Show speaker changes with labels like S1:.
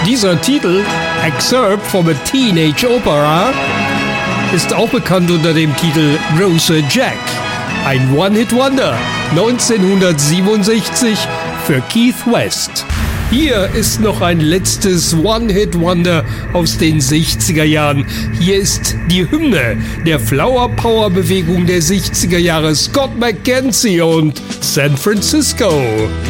S1: Dieser Titel, Excerpt from a Teenage Opera, ist auch bekannt unter dem Titel Rosa Jack. Ein One-Hit-Wonder 1967 für Keith West. Hier ist noch ein letztes One-Hit-Wonder aus den 60er Jahren. Hier ist die Hymne der Flower-Power-Bewegung der 60er Jahre, Scott McKenzie und San Francisco.